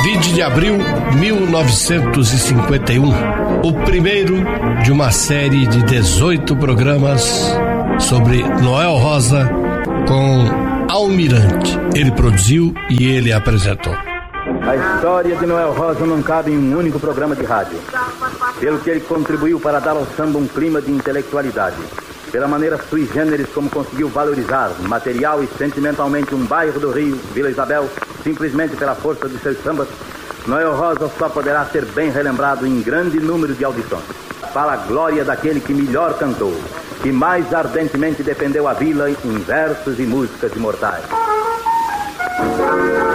20 de abril de 1951, o primeiro de uma série de 18 programas sobre Noel Rosa com Almirante. Ele produziu e ele apresentou. A história de Noel Rosa não cabe em um único programa de rádio. Pelo que ele contribuiu para dar ao samba um clima de intelectualidade, pela maneira sui generis como conseguiu valorizar material e sentimentalmente um bairro do Rio, Vila Isabel, simplesmente pela força de seus sambas, Noel Rosa só poderá ser bem relembrado em grande número de audições. Para a glória daquele que melhor cantou, que mais ardentemente defendeu a vila em versos e músicas imortais.